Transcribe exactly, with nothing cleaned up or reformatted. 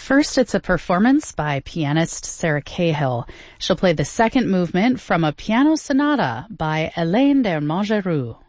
First, it's a performance by pianist Sarah Cahill. She'll play the second movement from a piano sonata by Hélène de Montgeroux.